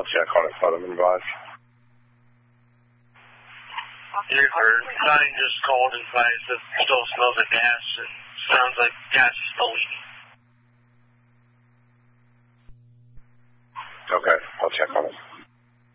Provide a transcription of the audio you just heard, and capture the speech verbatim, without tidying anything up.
check on it, let them advise. You've heard. Donnie just called and advised that still smells of gas. It sounds like gas is still leaking. Okay, I'll check on it.